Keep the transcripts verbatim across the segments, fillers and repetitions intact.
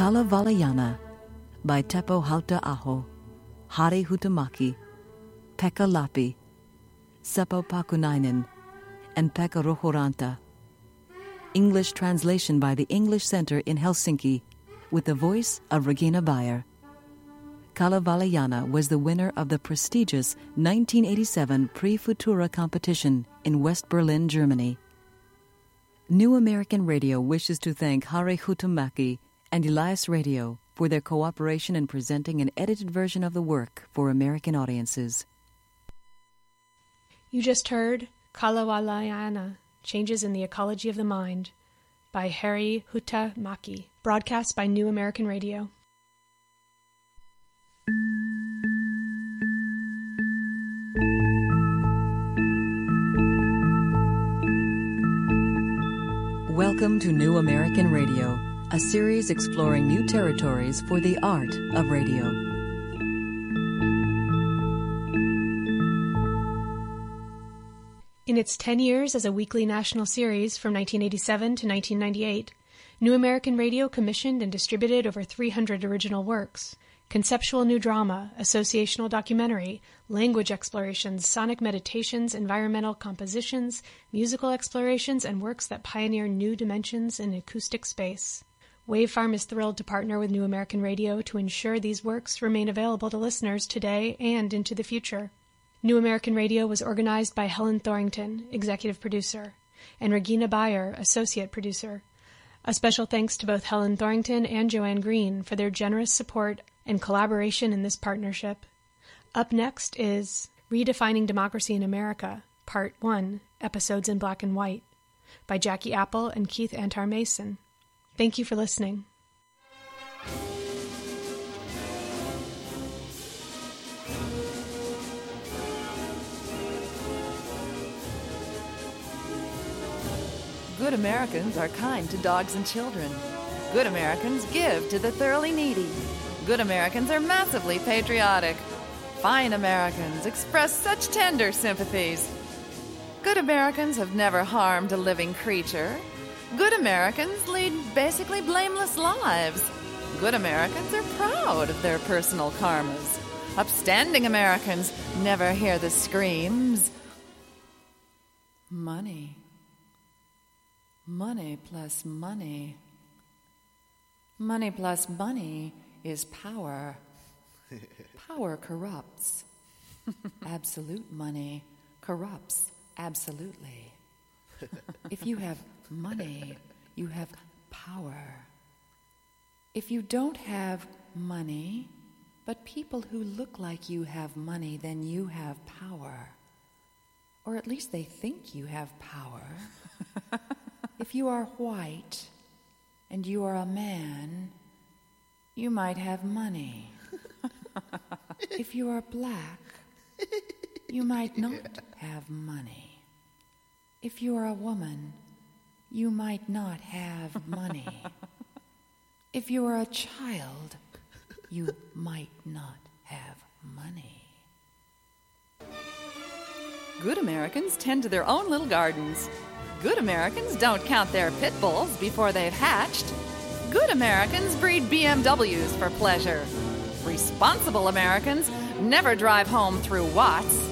Kalevalayana by Teppo Hauta-aho, Harri Huhtamäki, Pekka Lappi, Seppo Pakunainen, and Pekka Rohoranta. English translation by the English Center in Helsinki, with the voice of Regina Bayer. Kalevalayana was the winner of the prestigious nineteen eighty-seven Prix Futura competition in West Berlin, Germany. New American Radio wishes to thank Harri Huhtamäki and Elias Radio for their cooperation in presenting an edited version of the work for American audiences. You just heard Kalevalayana, Changes in the Ecology of the Mind, by Harri Huhtamäki, broadcast by New American Radio. Welcome to New American Radio, a series exploring new territories for the art of radio. In its ten years as a weekly national series from nineteen eighty-seven to nineteen ninety-eight, New American Radio commissioned and distributed over three hundred original works. Conceptual new drama, associational documentary, language explorations, sonic meditations, environmental compositions, musical explorations, and works that pioneer new dimensions in acoustic space. Wavefarm is thrilled to partner with New American Radio to ensure these works remain available to listeners today and into the future. New American Radio was organized by Helen Thorington, executive producer, and Regina Bayer, associate producer. A special thanks to both Helen Thorington and Joanne Green for their generous support and collaboration in this partnership. Up next is Redefining Democracy in America, Part one, Episodes in Black and White, by Jackie Apple and Keith Antar Mason. Thank you for listening. Good Americans are kind to dogs and children. Good Americans give to the thoroughly needy. Good Americans are massively patriotic. Fine Americans express such tender sympathies. Good Americans have never harmed a living creature. Good Americans lead basically blameless lives. Good Americans are proud of their personal karmas. Upstanding Americans never hear the screams. Money. Money plus money. Money plus money is power. Power corrupts. Absolute money corrupts absolutely. If you have money, you have power. If you don't have money, but people who look like you have money, then you have power. Or at least they think you have power. If you are white and you are a man, you might have money. If you are black, you might not have money. If you are a woman, you might not have money. If you are a child, you might not have money. Good Americans tend to their own little gardens. Good Americans don't count their pit bulls before they've hatched. Good Americans breed B M Ws for pleasure. Responsible Americans never drive home through Watts.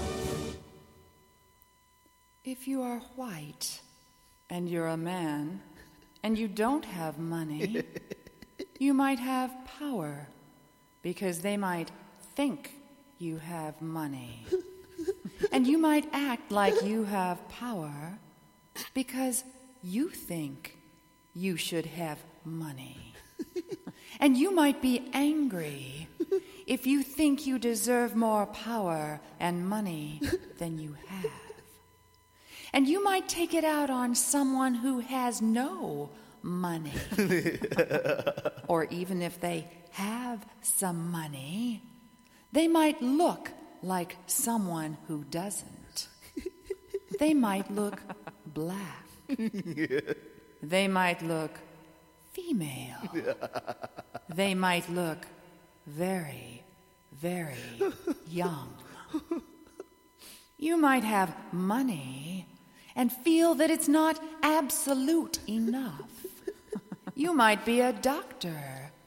If you are white and you're a man and you don't have money, you might have power because they might think you have money. And you might act like you have power because you think you should have money. And you might be angry if you think you deserve more power and money than you have. And you might take it out on someone who has no money. Or even if they have some money, they might look like someone who doesn't. They might look black. They might look female. They might look very, very young. You might have money and feel that it's not absolute enough. You might be a doctor